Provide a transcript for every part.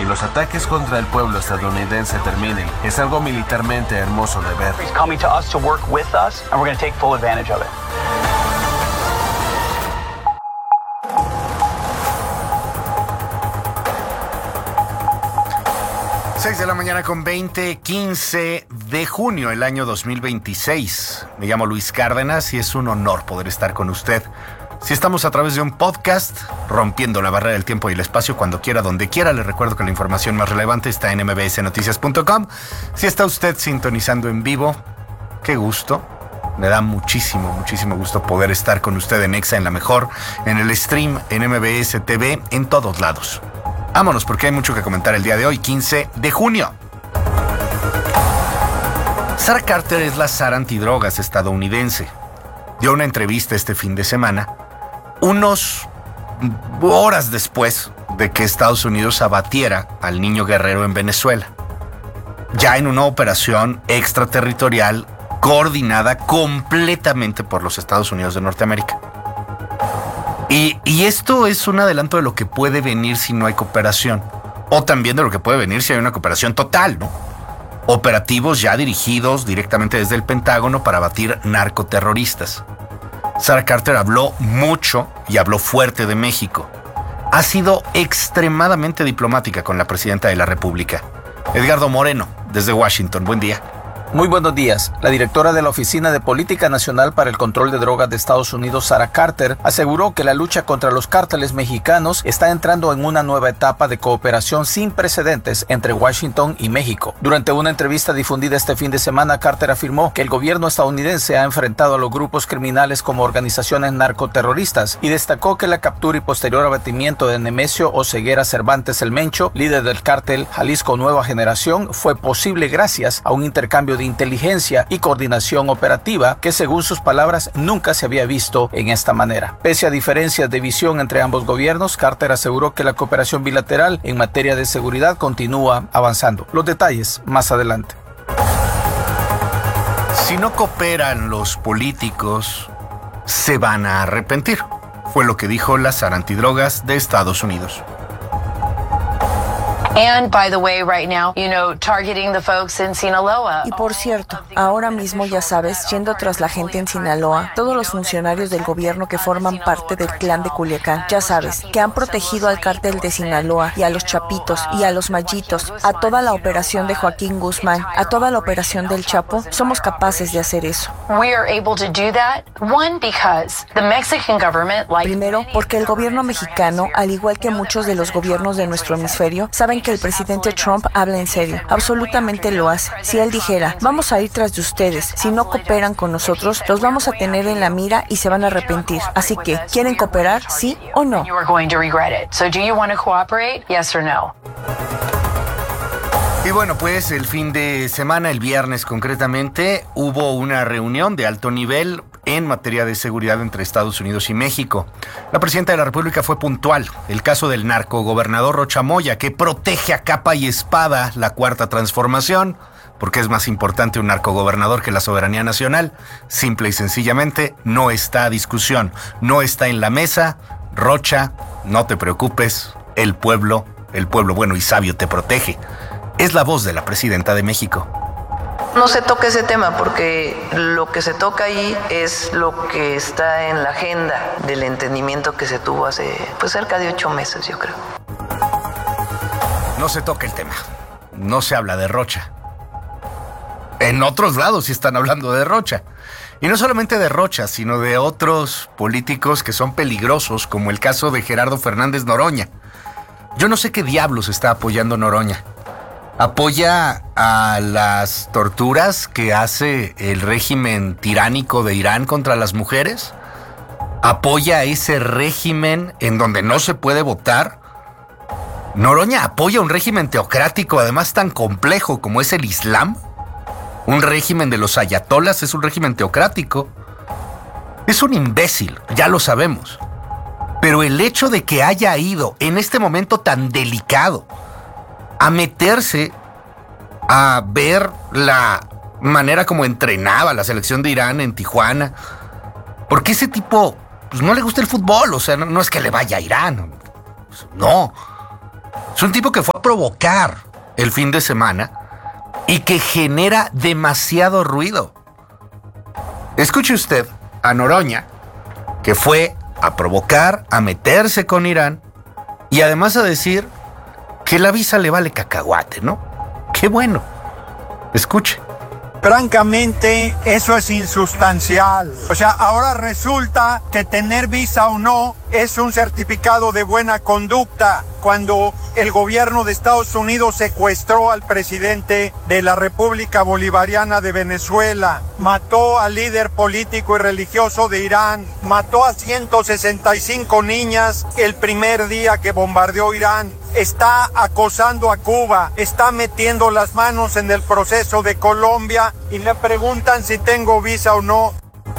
y los ataques contra el pueblo estadounidense terminen. Es algo militarmente hermoso de ver. He's coming to us to work with us, and we're going to take full advantage of it. De la mañana con 15 de junio del año 2026. Me llamo Luis Cárdenas y es un honor poder estar con usted. Si estamos a través de un podcast, rompiendo la barrera del tiempo y el espacio, cuando quiera, donde quiera, le recuerdo que la información más relevante está en mbsnoticias.com. Si está usted sintonizando en vivo, qué gusto. Me da muchísimo gusto poder estar con usted en Exa, en La Mejor, en el stream, en MBS TV, en todos lados. Vámonos porque hay mucho que comentar el día de hoy, 15 de junio. Sarah Carter es la Sara antidrogas estadounidense. Dio una entrevista este fin de semana, unos horas después de que Estados Unidos abatiera al niño guerrero en Venezuela. Ya en una operación extraterritorial coordinada completamente por los Estados Unidos de Norteamérica. Y esto es un adelanto de lo que puede venir si no hay cooperación. O también de lo que puede venir si hay una cooperación total, ¿no? Operativos ya dirigidos directamente desde el Pentágono para abatir narcoterroristas. Sarah Carter habló mucho y habló fuerte de México. Ha sido extremadamente diplomática con la presidenta de la República. Edgardo Moreno, desde Washington. Buen día. Muy buenos días. La directora de la Oficina de Política Nacional para el Control de Drogas de Estados Unidos, Sarah Carter, aseguró que la lucha contra los cárteles mexicanos está entrando en una nueva etapa de cooperación sin precedentes entre Washington y México. Durante una entrevista difundida este fin de semana, Carter afirmó que el gobierno estadounidense ha enfrentado a los grupos criminales como organizaciones narcoterroristas y destacó que la captura y posterior abatimiento de Nemesio Oseguera Cervantes el Mencho, líder del cártel Jalisco Nueva Generación, fue posible gracias a un intercambio de inteligencia y coordinación operativa que, según sus palabras, nunca se había visto en esta manera. Pese a diferencias de visión entre ambos gobiernos, Carter aseguró que la cooperación bilateral en materia de seguridad continúa avanzando. Los detalles más adelante. Si no cooperan los políticos, se van a arrepentir, fue lo que dijo la Sara antidrogas de Estados Unidos. And by the way, right now, targeting the folks in Sinaloa. Y por cierto, ahora mismo ya sabes, yendo tras la gente en Sinaloa, todos los funcionarios del gobierno que forman parte del clan de Culiacán, ya sabes, que han protegido al cártel de Sinaloa y a los Chapitos y a los Mayitos, a toda la operación de Joaquín Guzmán, a toda la operación del Chapo, somos capaces de hacer eso. We are able to do that, one, because the Mexican government, Primero, porque el gobierno mexicano, al igual que muchos de los gobiernos de nuestro hemisferio, saben que el presidente Trump habla en serio. Absolutamente lo hace. Si él dijera, vamos a ir tras de ustedes, si no cooperan con nosotros, los vamos a tener en la mira y se van a arrepentir. Así que, ¿quieren cooperar, sí o no? You are going to regret it. So do you want to cooperate? Yes or no? Y bueno, pues el fin de semana, el viernes concretamente, hubo una reunión de alto nivel en materia de seguridad entre Estados Unidos y México. La presidenta de la República fue puntual. El caso del narcogobernador Rocha Moya, que protege a capa y espada la Cuarta Transformación, porque es más importante un narcogobernador que la soberanía nacional. Simple y sencillamente, no está a discusión, no está en la mesa. Rocha, no te preocupes, el pueblo bueno y sabio te protege. Es la voz de la presidenta de México. No se toca ese tema porque lo que se toca ahí es lo que está en la agenda del entendimiento que se tuvo hace cerca de 8 meses, yo creo. No se toca el tema, no se habla de Rocha. En otros lados sí están hablando de Rocha. Y no solamente de Rocha, sino de otros políticos que son peligrosos, como el caso de Gerardo Fernández Noroña. Yo no sé qué diablos está apoyando Noroña. ¿Apoya a las torturas que hace el régimen tiránico de Irán contra las mujeres? ¿Apoya a ese régimen en donde no se puede votar? ¿Noroña apoya un régimen teocrático, además tan complejo como es el Islam? Un régimen de los ayatolas es un régimen teocrático. Es un imbécil, ya lo sabemos. Pero el hecho de que haya ido en este momento tan delicado a meterse a ver la manera como entrenaba la selección de Irán en Tijuana, porque ese tipo no le gusta el fútbol, o sea, no es que le vaya a Irán, no, es Es un tipo que fue a provocar el fin de semana y que genera demasiado ruido. Escuche usted a Noroña, que fue a provocar, a meterse con Irán y además a decir que la visa le vale cacahuate, ¿no? ¡Qué bueno! Escuche. Francamente, eso es insustancial. O sea, ahora resulta que tener visa o no es un certificado de buena conducta, cuando el gobierno de Estados Unidos secuestró al presidente de la República Bolivariana de Venezuela, mató al líder político y religioso de Irán, mató a 165 niñas el primer día que bombardeó Irán, está acosando a Cuba, está metiendo las manos en el proceso de Colombia y le preguntan si tengo visa o no.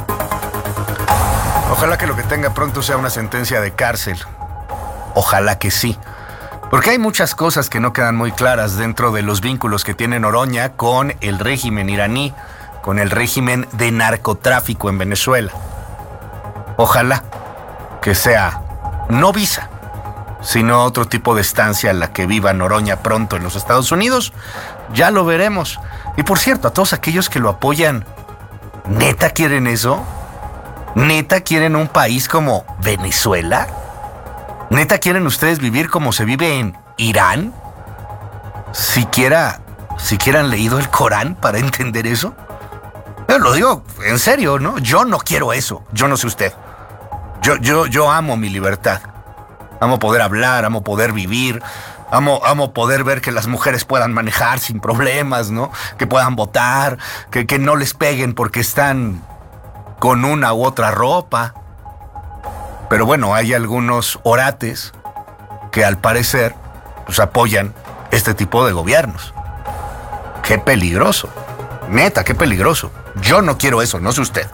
Ojalá que lo que tenga pronto sea una sentencia de cárcel. Ojalá que sí. Porque hay muchas cosas que no quedan muy claras dentro de los vínculos que tiene Noroña con el régimen iraní, con el régimen de narcotráfico en Venezuela. Ojalá que sea no visa, sino otro tipo de estancia en la que viva Noroña pronto en los Estados Unidos. Ya lo veremos. Y por cierto, a todos aquellos que lo apoyan, ¿neta quieren eso? ¿Neta quieren un país como Venezuela? ¿Neta quieren ustedes vivir como se vive en Irán? ¿Siquiera han leído el Corán para entender eso? Yo lo digo en serio, ¿no? Yo no quiero eso. Yo no sé usted. Yo amo mi libertad. Amo poder hablar, amo poder vivir, amo poder ver que las mujeres puedan manejar sin problemas, ¿no? Que puedan votar, que no les peguen porque están con una u otra ropa. Pero bueno, hay algunos orates que al parecer pues apoyan este tipo de gobiernos. ¡Qué peligroso! Neta, qué peligroso. Yo no quiero eso, no sé usted.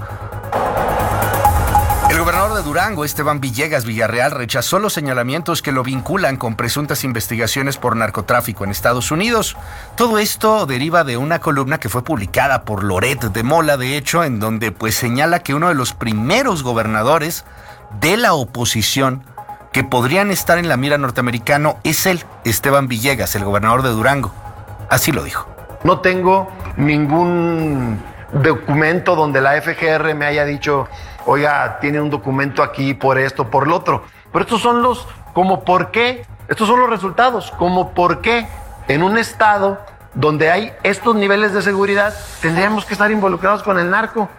El gobernador de Durango, Esteban Villegas Villarreal, rechazó los señalamientos que lo vinculan con presuntas investigaciones por narcotráfico en Estados Unidos. Todo esto deriva de una columna que fue publicada por Loret de Mola, de hecho, en donde pues señala que uno de los primeros gobernadores de la oposición que podrían estar en la mira norteamericano es él, Esteban Villegas, el gobernador de Durango. Así lo dijo. No tengo ningún documento donde la FGR me haya dicho, oiga, tiene un documento aquí por esto, por lo otro. Pero estos son los, como por qué, estos son los resultados, como por qué en un estado donde hay estos niveles de seguridad tendríamos que estar involucrados con el narco.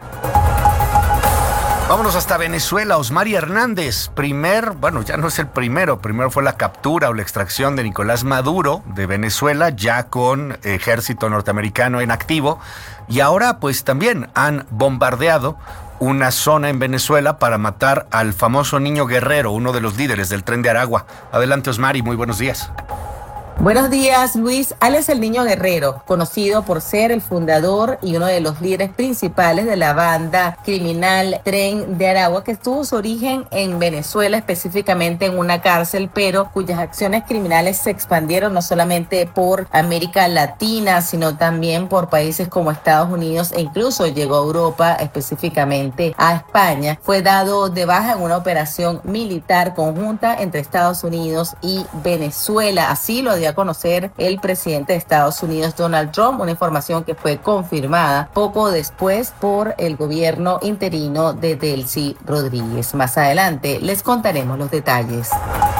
Vámonos hasta Venezuela. Osmari Hernández, ya no es el primero fue la captura o la extracción de Nicolás Maduro de Venezuela, ya con ejército norteamericano en activo, y ahora pues también han bombardeado una zona en Venezuela para matar al famoso Niño Guerrero, uno de los líderes del Tren de Aragua. Adelante, Osmari, muy buenos días. Buenos días, Luis. Alias el Niño Guerrero, conocido por ser el fundador y uno de los líderes principales de la banda criminal Tren de Aragua, que tuvo su origen en Venezuela, específicamente en una cárcel, pero cuyas acciones criminales se expandieron no solamente por América Latina, sino también por países como Estados Unidos e incluso llegó a Europa, específicamente a España. Fue dado de baja en una operación militar conjunta entre Estados Unidos y Venezuela. Así lo dio a conocer el presidente de Estados Unidos, Donald Trump, una información que fue confirmada poco después por el gobierno interino de Delcy Rodríguez. Más adelante les contaremos los detalles.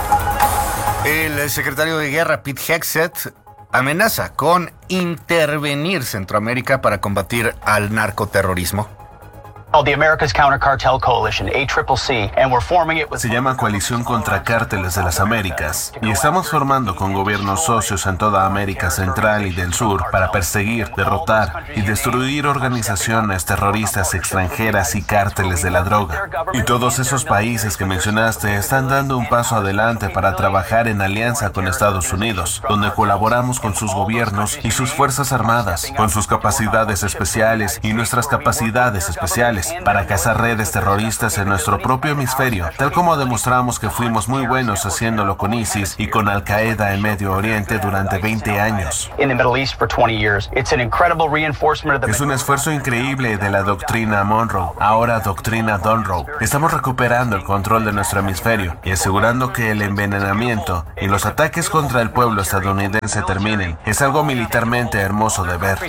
El secretario de Guerra, Pete Hegseth, amenaza con intervenir Centroamérica para combatir al narcoterrorismo. The America's Counter-Cartel Coalition, ACCC, and we're forming it with... Se llama Coalición contra Cárteles de las Américas y estamos formando con gobiernos socios en toda América Central y del Sur para perseguir, derrotar y destruir organizaciones terroristas extranjeras y cárteles de la droga. Y todos esos países que mencionaste están dando un paso adelante para trabajar en alianza con Estados Unidos, donde colaboramos con sus gobiernos y sus fuerzas armadas, con sus capacidades especiales y nuestras capacidades especiales, increíbles para cazar redes terroristas en nuestro propio hemisferio, tal como demostramos que fuimos muy buenos haciéndolo con ISIS y con Al-Qaeda en Medio Oriente durante 20 años. Es un esfuerzo increíble de la doctrina Monroe, ahora doctrina Dunroe. Estamos recuperando el control de nuestro hemisferio y asegurando que el envenenamiento y los ataques contra el pueblo estadounidense terminen. Es algo militarmente hermoso de ver.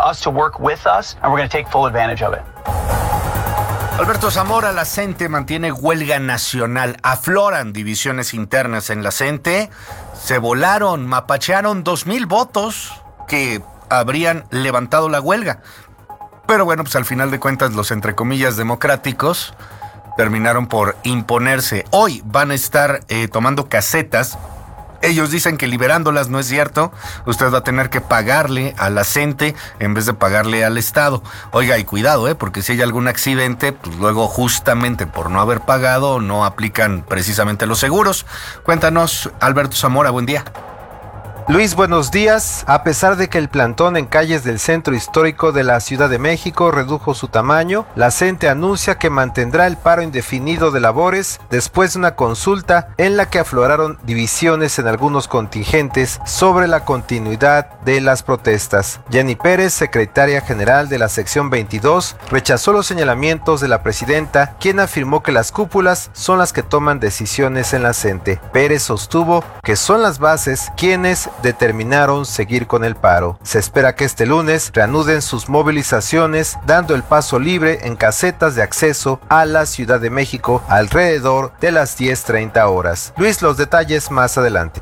Alberto Zamora, la CENTE mantiene huelga nacional. Afloran divisiones internas en la CENTE. Se volaron, mapachearon 2,000 votos que habrían levantado la huelga. Pero bueno, pues al final de cuentas los entre comillas democráticos terminaron por imponerse. Hoy van a estar tomando casetas. Ellos dicen que liberándolas no es cierto. Usted va a tener que pagarle a la CENTE en vez de pagarle al Estado. Oiga, y cuidado, porque si hay algún accidente, pues luego justamente por no haber pagado no aplican precisamente los seguros. Cuéntanos, Alberto Zamora, buen día. Luis, buenos días. A pesar de que el plantón en calles del centro histórico de la Ciudad de México redujo su tamaño, la CENTE anuncia que mantendrá el paro indefinido de labores después de una consulta en la que afloraron divisiones en algunos contingentes sobre la continuidad de las protestas. Jenny Pérez, secretaria general de la sección 22, rechazó los señalamientos de la presidenta, quien afirmó que las cúpulas son las que toman decisiones en la CENTE. Pérez sostuvo que son las bases quienes determinaron seguir con el paro. Se espera que este lunes reanuden sus movilizaciones, dando el paso libre en casetas de acceso a la Ciudad de México alrededor de las 10:30 horas. Luis, los detalles más adelante.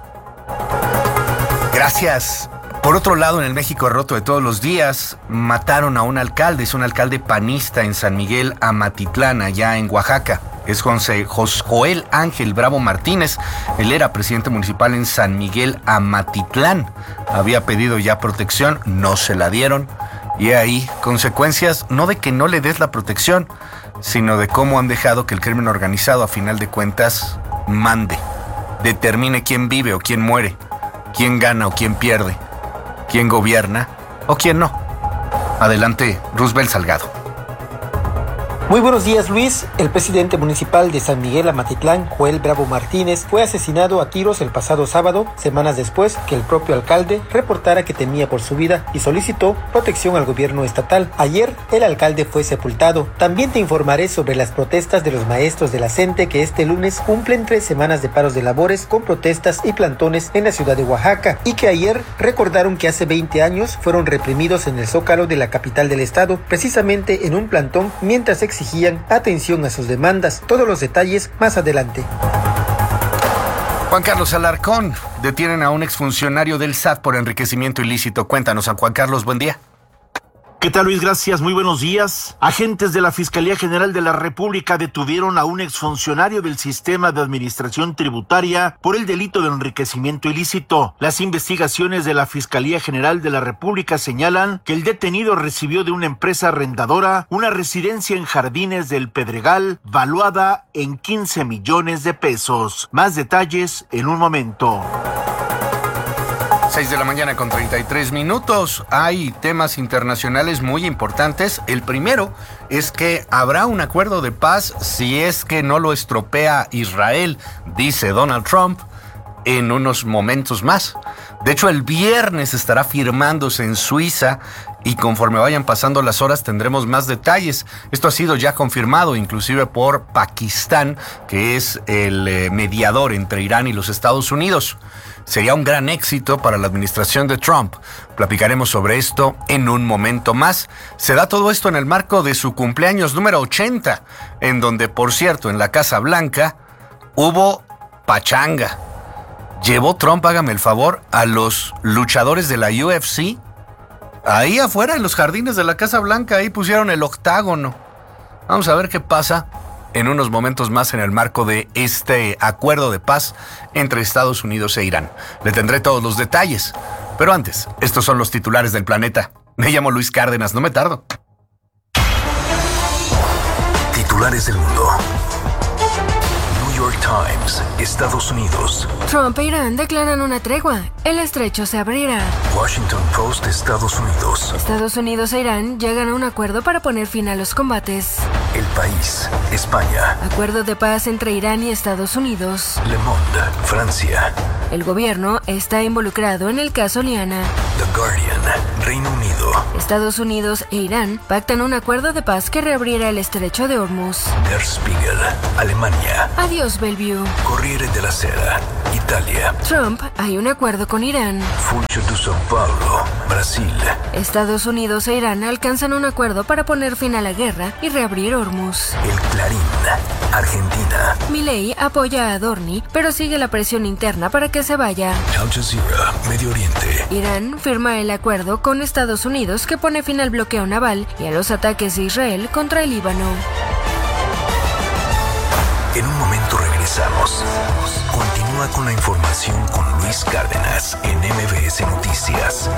Gracias. Por otro lado, en el México roto de todos los días, mataron a un alcalde. Es un alcalde panista en San Miguel Amatitlán, allá en Oaxaca. Es Joel Ángel Bravo Martínez. Él era presidente municipal en San Miguel Amatitlán. Había pedido ya protección, no se la dieron. Y ahí, consecuencias no de que no le des la protección, sino de cómo han dejado que el crimen organizado, a final de cuentas, mande. Determine quién vive o quién muere, quién gana o quién pierde, quién gobierna o quién no. Adelante, Roosevelt Salgado. Muy buenos días, Luis. El presidente municipal de San Miguel Amatitlán, Joel Bravo Martínez, fue asesinado a tiros el pasado sábado, semanas después que el propio alcalde reportara que temía por su vida y solicitó protección al gobierno estatal. Ayer, el alcalde fue sepultado. También te informaré sobre las protestas de los maestros de la CENTE que este lunes cumplen 3 semanas de paros de labores con protestas y plantones en la ciudad de Oaxaca y que ayer recordaron que hace 20 años fueron reprimidos en el Zócalo de la capital del estado, precisamente en un plantón mientras exigían atención a sus demandas. Todos los detalles más adelante. Juan Carlos Alarcón, detienen a un exfuncionario del SAT por enriquecimiento ilícito. Cuéntanos, Juan Carlos, buen día. ¿Qué tal, Luis? Gracias, muy buenos días. Agentes de la Fiscalía General de la República detuvieron a un exfuncionario del Sistema de Administración Tributaria por el delito de enriquecimiento ilícito. Las investigaciones de la Fiscalía General de la República señalan que el detenido recibió de una empresa arrendadora una residencia en Jardines del Pedregal valuada en 15 millones de pesos. Más detalles en un momento. 6 de la mañana con 33 minutos. Hay temas internacionales muy importantes. El primero es que habrá un acuerdo de paz si es que no lo estropea Israel, dice Donald Trump, en unos momentos más. De hecho, el viernes estará firmándose en Suiza y conforme vayan pasando las horas tendremos más detalles. Esto ha sido ya confirmado inclusive por Pakistán, que es el mediador entre Irán y los Estados Unidos. Sería un gran éxito para la administración de Trump. Platicaremos sobre esto en un momento más. Se da todo esto en el marco de su cumpleaños número 80, en donde, por cierto, en la Casa Blanca hubo pachanga. Llevó Trump, hágame el favor, a los luchadores de la UFC. Ahí afuera, en los jardines de la Casa Blanca, ahí pusieron el octágono. Vamos a ver qué pasa en unos momentos más en el marco de este acuerdo de paz entre Estados Unidos e Irán. Le tendré todos los detalles. Pero antes, estos son los titulares del planeta. Me llamo Luis Cárdenas, no me tardo. Titulares del mundo. York Times, Estados Unidos. Trump e Irán declaran una tregua. El estrecho se abrirá. Washington Post, Estados Unidos. Estados Unidos e Irán llegan a un acuerdo para poner fin a los combates. El País, España. Acuerdo de paz entre Irán y Estados Unidos. Le Monde, Francia. El gobierno está involucrado en el caso Liana. The Guardian, Reino Unido. Estados Unidos e Irán pactan un acuerdo de paz que reabrirá el estrecho de Hormuz. Der Spiegel, Alemania. Adiós, Bellevue. Corriere della Sera, Italia. Trump, hay un acuerdo con Irán. Funcho de São Paulo, Brasil. Estados Unidos e Irán alcanzan un acuerdo para poner fin a la guerra y reabrir Hormuz. El Clarín, Argentina. Milei apoya a Dorni, pero sigue la presión interna para que se vaya. Al Jazeera, Medio Oriente. Irán firma el acuerdo con Estados Unidos que pone fin al bloqueo naval y a los ataques de Israel contra el Líbano. En un momento regresamos. Continúa con la información con Luis Cárdenas en MBS Noticias.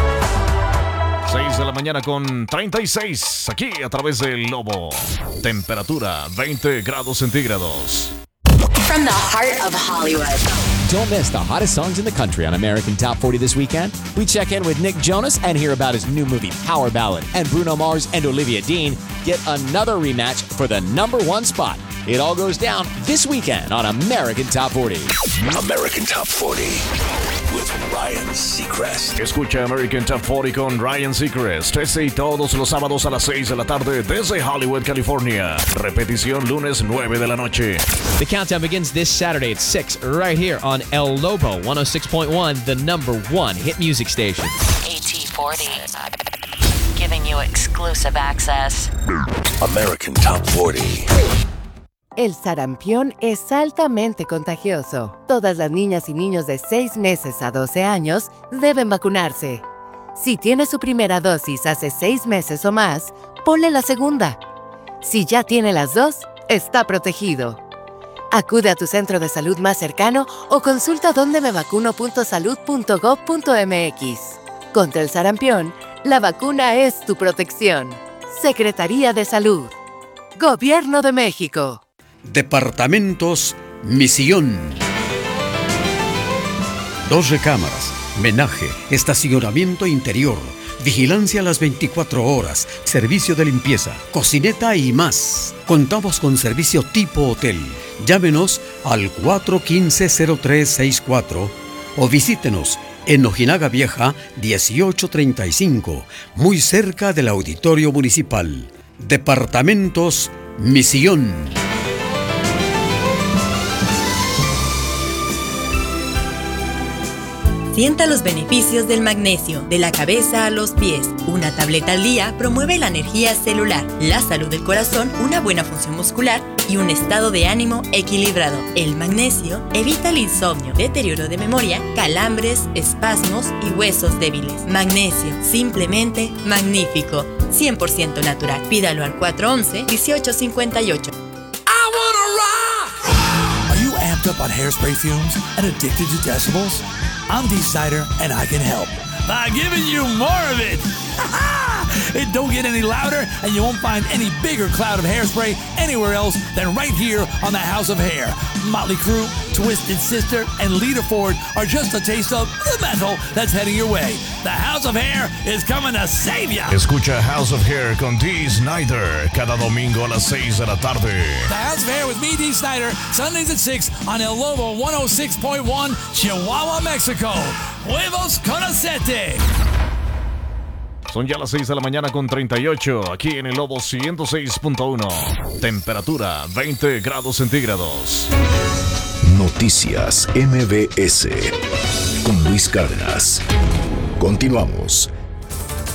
6 de la mañana con 36, aquí a través del Lobo. Temperatura 20 grados centígrados. From the heart of Hollywood. Don't miss the hottest songs in the country on American Top 40 this weekend. We check in with Nick Jonas and hear about his new movie, Power Ballad. And Bruno Mars and Olivia Dean get another rematch for the #1 spot. It all goes down this weekend on American Top 40. American Top 40 with Ryan Seacrest. Escucha American Top 40 con Ryan Seacrest. Este y todos los sábados a las 6 de la tarde desde Hollywood, California. Repetición lunes 9 de la noche. The countdown begins this Saturday at 6 right here on El Lobo 106.1, the #1 hit music station. AT40. Giving you exclusive access. American Top 40. El sarampión es altamente contagioso. Todas las niñas y niños de 6 meses a 12 años deben vacunarse. Si tiene su primera dosis hace 6 meses o más, ponle la segunda. Si ya tiene las dos, está protegido. Acude a tu centro de salud más cercano o consulta dondemevacuno.salud.gov.mx. Contra el sarampión, la vacuna es tu protección. Secretaría de Salud. Gobierno de México. Departamentos Misión. 2 recámaras, menaje, estacionamiento interior, vigilancia a las 24 horas, servicio de limpieza, cocineta y más. Contamos con servicio tipo hotel. Llámenos al 415-0364 o visítenos en Ojinaga Vieja 1835, muy cerca del Auditorio Municipal. Departamentos Misión. Sienta los beneficios del magnesio, de la cabeza a los pies. Una tableta al día promueve la energía celular, la salud del corazón, una buena función muscular y un estado de ánimo equilibrado. El magnesio evita el insomnio, deterioro de memoria, calambres, espasmos y huesos débiles. Magnesio, simplemente magnífico. 100% natural. Pídalo al 411-1858. Are you amped up on hairspray fumes and addicted to decibels? I'm Dee Snider, and I can help by giving you more of it. It don't get any louder, and you won't find any bigger cloud of hairspray anywhere else than right here on the House of Hair. Motley Crue, Twisted Sister, and Lita Ford are just a taste of the metal that's heading your way. The House of Hair is coming to save ya. Escucha House of Hair con Dee Snider cada domingo a las 6 de la tarde. The House of Hair with me, Dee Snider, Sundays at 6 on El Lobo 106.1, Chihuahua, Mexico. Huevos con acete. Son ya las 6 de la mañana con 38, aquí en el Lobo 106.1. Temperatura 20 grados centígrados. Noticias MBS con Luis Cárdenas. Continuamos.